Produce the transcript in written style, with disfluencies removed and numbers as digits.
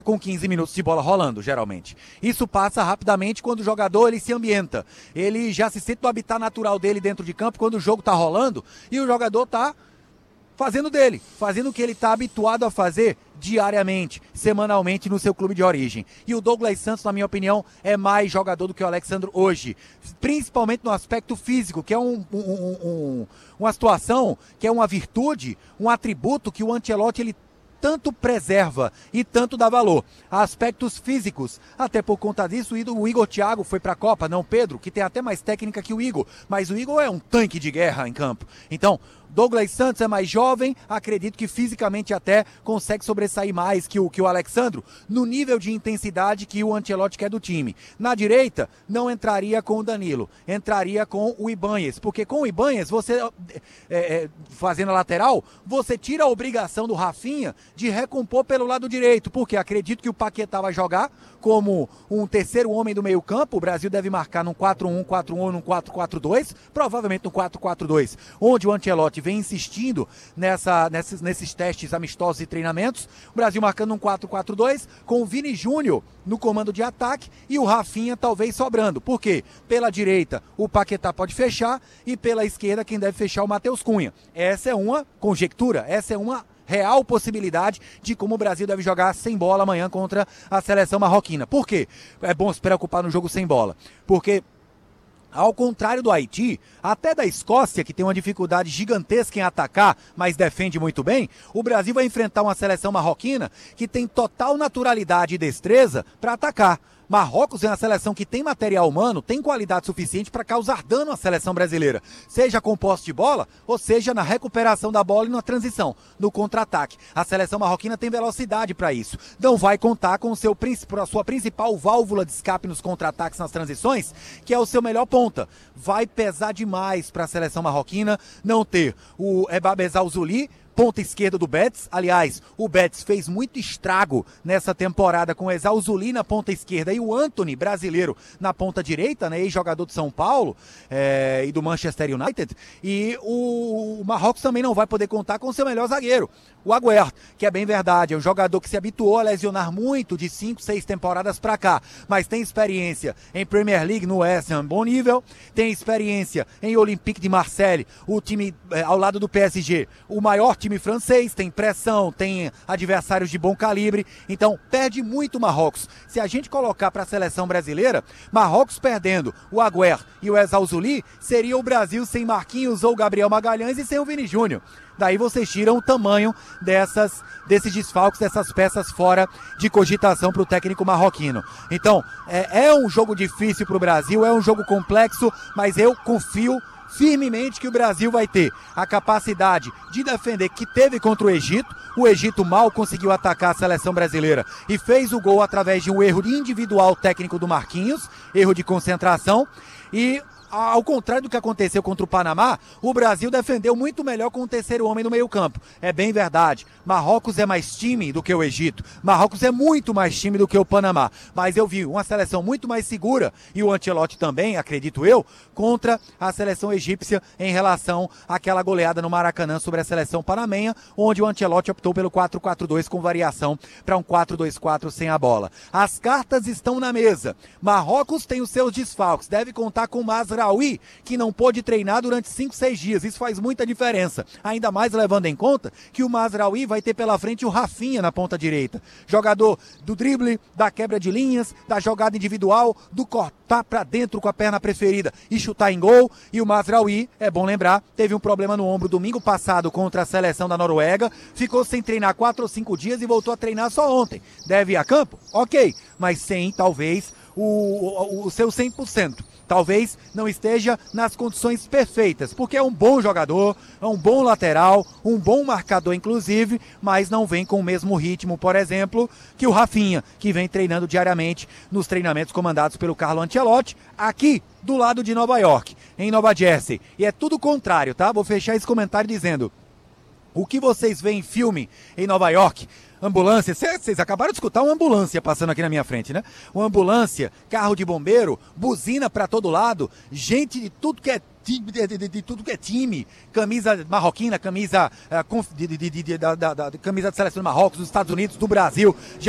com 15 minutos de bola rolando, geralmente. Isso passa rapidamente quando o jogador ele se ambienta. Ele já se sente no habitat natural dele dentro de campo quando o jogo está rolando e o jogador está fazendo o que ele está habituado a fazer diariamente, semanalmente no seu clube de origem. E o Douglas Santos, na minha opinião, é mais jogador do que o Alexandro hoje, principalmente no aspecto físico, que é uma situação, que é uma virtude, um atributo que o Ancelotti ele tanto preserva e tanto dá valor a aspectos físicos. Até por conta disso, o Igor Thiago foi para a Copa, não Pedro, que tem até mais técnica que o Igor, mas o Igor é um tanque de guerra em campo. Então, Douglas Santos é mais jovem, acredito que fisicamente até consegue sobressair mais que o Alexandro no nível de intensidade que o Ancelotti quer do time. Na direita, não entraria com o Danilo, entraria com o Ibáñez, porque com o Ibáñez, você, fazendo a lateral, você tira a obrigação do Rafinha de recompor pelo lado direito, porque acredito que o Paquetá vai jogar como um terceiro homem do meio campo. O Brasil deve marcar num 4-1-4-1 ou num 4-4-2, provavelmente no 4-4-2, onde o Ancelotti vem insistindo nesses testes amistosos e treinamentos. O Brasil marcando um 4-4-2, com o Vini Júnior no comando de ataque e o Rafinha talvez sobrando. Por quê? Pela direita o Paquetá pode fechar e pela esquerda quem deve fechar é o Matheus Cunha. Essa é uma conjectura, essa é uma real possibilidade de como o Brasil deve jogar sem bola amanhã contra a seleção marroquina. Por quê? É bom se preocupar no jogo sem bola. Porque ao contrário do Haiti, até da Escócia, que tem uma dificuldade gigantesca em atacar, mas defende muito bem, o Brasil vai enfrentar uma seleção marroquina que tem total naturalidade e destreza para atacar. Marrocos é uma seleção que tem material humano, tem qualidade suficiente para causar dano à seleção brasileira, seja com posse de bola, ou seja na recuperação da bola e na transição, no contra-ataque. A seleção marroquina tem velocidade para isso. Não vai contar com a sua principal válvula de escape nos contra-ataques, nas transições, que é o seu melhor ponta. Vai pesar demais para a seleção marroquina não ter o Ebab Ezauzuli, ponta esquerda do Betis. Aliás, o Betis fez muito estrago nessa temporada com o Ezauzuli na ponta esquerda e o Antony, brasileiro, na ponta direita, né, ex-jogador de São Paulo e do Manchester United. E o Marrocos também não vai poder contar com o seu melhor zagueiro, o Agüero, que é bem verdade, é um jogador que se habituou a lesionar muito de 5, 6 temporadas pra cá, mas tem experiência em Premier League no West Ham, bom nível, tem experiência em Olympique de Marseille, o time ao lado do PSG, o maior time francês, tem pressão, tem adversários de bom calibre, então perde muito o Marrocos. Se a gente colocar para a seleção brasileira, Marrocos perdendo o Agüero e o Ezauzuli, seria o Brasil sem Marquinhos ou Gabriel Magalhães e sem o Vini Júnior. Daí vocês tiram o tamanho desses desfalques, dessas peças fora de cogitação para o técnico marroquino. Então, é um jogo difícil para o Brasil, é um jogo complexo, mas eu confio firmemente que o Brasil vai ter a capacidade de defender que teve contra o Egito. O Egito mal conseguiu atacar a seleção brasileira e fez o gol através de um erro individual técnico do Marquinhos, erro de concentração. E ao contrário do que aconteceu contra o Panamá, o Brasil defendeu muito melhor com o terceiro homem no meio-campo. É bem verdade. Marrocos é mais time do que o Egito. Marrocos é muito mais time do que o Panamá. Mas eu vi uma seleção muito mais segura, e o Ancelotti também, acredito eu, contra a seleção egípcia em relação àquela goleada no Maracanã sobre a seleção panamenha, onde o Ancelotti optou pelo 4-4-2 com variação para um 4-2-4 sem a bola. As cartas estão na mesa. Marrocos tem os seus desfalques. Deve contar com o Mazraoui, que não pôde treinar durante 5, 6 dias. Isso faz muita diferença. Ainda mais levando em conta que o Mazraoui vai ter pela frente o Rafinha na ponta direita. Jogador do drible, da quebra de linhas, da jogada individual, do cortar para dentro com a perna preferida e chutar em gol. E o Mazraoui, é bom lembrar, teve um problema no ombro domingo passado contra a seleção da Noruega, ficou sem treinar 4 ou 5 dias e voltou a treinar só ontem. Deve ir a campo? Ok, mas sem, talvez, o seu 100%. Talvez não esteja nas condições perfeitas, porque é um bom jogador, é um bom lateral, um bom marcador inclusive, mas não vem com o mesmo ritmo, por exemplo, que o Rafinha, que vem treinando diariamente nos treinamentos comandados pelo Carlo Ancelotti, aqui do lado de Nova York, em Nova Jersey. E é tudo o contrário, tá? Vou fechar esse comentário dizendo: o que vocês veem em filme em Nova York, ambulância, vocês acabaram de escutar uma ambulância passando aqui na minha frente, né? Uma ambulância, carro de bombeiro, buzina pra todo lado, gente de tudo que é time, camisa marroquina, camisa camisa de seleção do Marrocos, dos Estados Unidos, do Brasil.